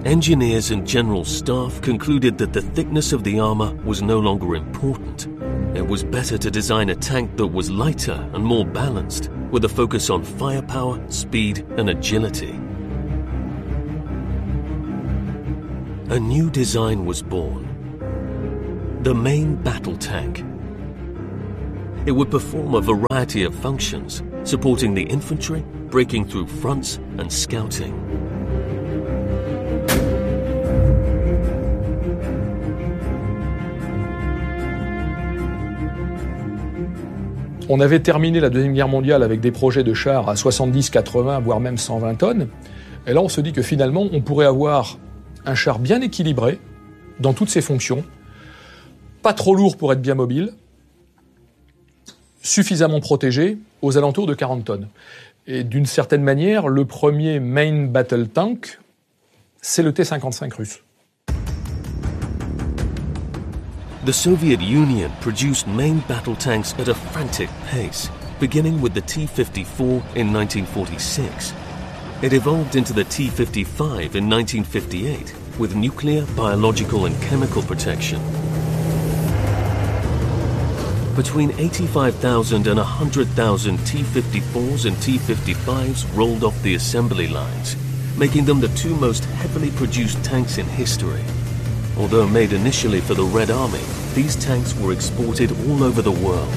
engineers and general staff concluded that the thickness of the armor was no longer important. It was better to design a tank that was lighter and more balanced, with a focus on firepower, speed, and agility. A new design was born: the main battle tank. It would perform a variety of functions, supporting the infantry, breaking through fronts, and scouting. On avait terminé la Deuxième Guerre mondiale avec des projets de chars à 70, 80, voire même 120 tonnes. Et là, on se dit que finalement, on pourrait avoir un char bien équilibré dans toutes ses fonctions, pas trop lourd pour être bien mobile, suffisamment protégé, aux alentours de 40 tonnes. Et d'une certaine manière, le premier main battle tank, c'est le T-55 russe. The Soviet Union produced main battle tanks at a frantic pace, beginning with the T-54 in 1946. It evolved into the T-55 in 1958, with nuclear, biological and chemical protection. Between 85,000 and 100,000 T-54s and T-55s rolled off the assembly lines, making them the two most heavily produced tanks in history. Although made initially for the Red Army, these tanks were exported all over the world.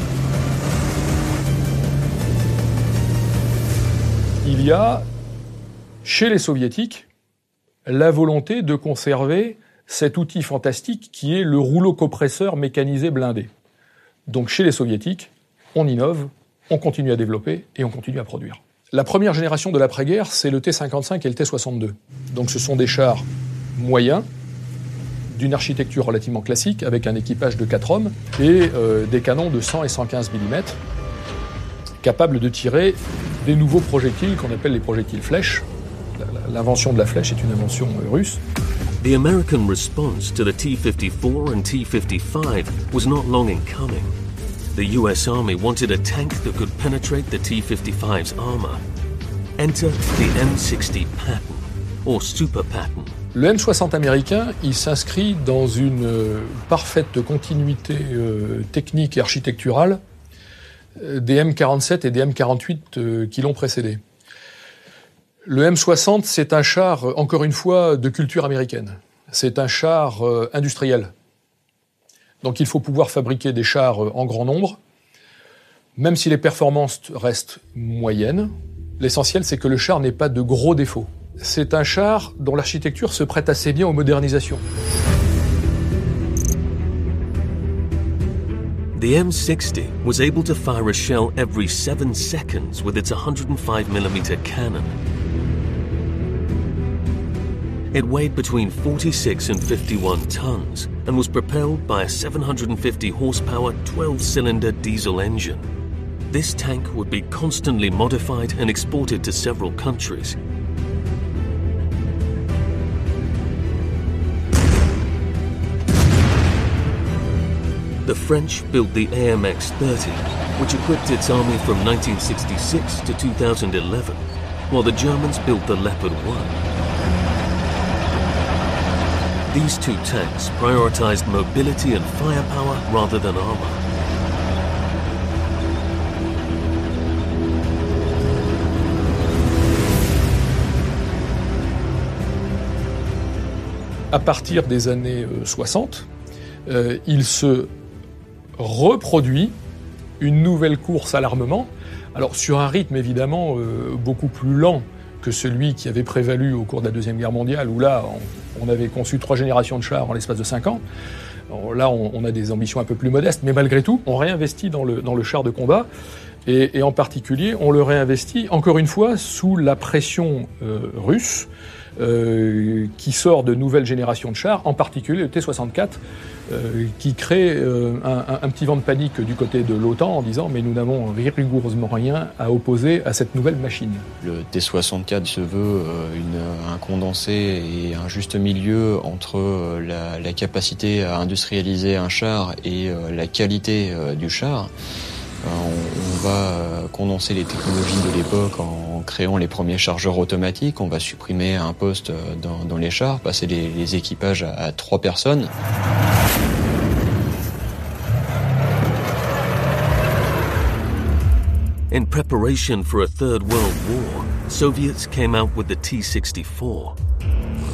Il y a, chez les Soviétiques, la volonté de conserver cet outil fantastique qui est le rouleau compresseur mécanisé blindé. Donc chez les Soviétiques, on innove, on continue à développer et on continue à produire. La première génération de l'après-guerre, c'est le T-55 et le T-62. Donc ce sont des chars moyens, d'une architecture relativement classique, avec un équipage de 4 hommes et des canons de 100 et 115 mm, capables de tirer des nouveaux projectiles qu'on appelle les projectiles flèches. L'invention de la flèche est une invention russe. The American response to the T-54 and T-55 was not long in coming. The US Army wanted a tank that could penetrate the T-55's armor. Enter the M60 Patton, or Super Patton. Le M60 américain, il s'inscrit dans une parfaite continuité technique et architecturale des M47 et des M48 qui l'ont précédé. Le M60, c'est un char, encore une fois, de culture américaine. C'est un char industriel. Donc il faut pouvoir fabriquer des chars en grand nombre. Même si les performances restent moyennes, l'essentiel, c'est que le char n'ait pas de gros défauts. C'est un char dont l'architecture se prête assez bien aux modernisations. The M60 was able to fire a shell every 7 seconds with its 105mm cannon. It weighed between 46 and 51 tons and was propelled by a 750 horsepower 12-cylinder diesel engine. This tank would be constantly modified and exported to several countries. The French built the AMX-30, which equipped its army from 1966 to 2011, while the Germans built the Leopard 1. These two tanks prioritized mobility and firepower rather than armor. À partir des années 60, il se reproduit une nouvelle course à l'armement, alors sur un rythme évidemment beaucoup plus lent que celui qui avait prévalu au cours de la Deuxième Guerre mondiale, où là, on avait conçu 3 générations de chars en l'espace de 5 ans. Alors là, on a des ambitions un peu plus modestes, mais malgré tout, on réinvestit dans le char de combat, et en particulier, on le réinvestit, encore une fois, sous la pression russe, qui sort de nouvelles générations de chars, en particulier le T-64, qui crée un petit vent de panique du côté de l'OTAN en disant « mais nous n'avons rigoureusement rien à opposer à cette nouvelle machine ». Le T-64 se veut un condensé et un juste milieu entre la capacité à industrialiser un char et la qualité du char. On va condenser les technologies de l'époque en créant les premiers chargeurs automatiques. On va supprimer un poste dans les chars, passer les équipages à 3 personnes. In preparation for a Third World War, Soviets came out with the T-64.